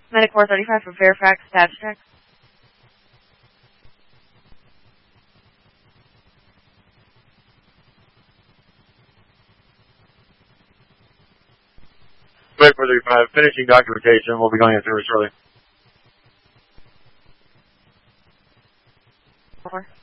Medic 435 for Fairfax, status check. Medic 435, finishing documentation. We'll be going in service shortly. Over.